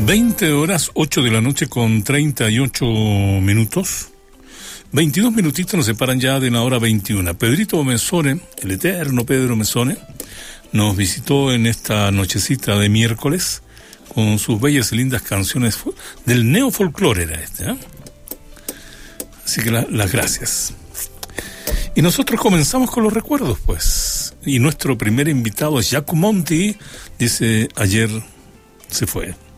20:08 de la noche con 38 minutos. 22 minutitos nos separan ya de la hora 21. Pedrito Mesone, el eterno Pedro Mesone, nos visitó en esta nochecita de miércoles con sus bellas y lindas canciones del neofolclore, era ¿eh? Así que las gracias. Y nosotros comenzamos con los recuerdos, pues. Y nuestro primer invitado es Jaco Monti, dice, ayer se fue.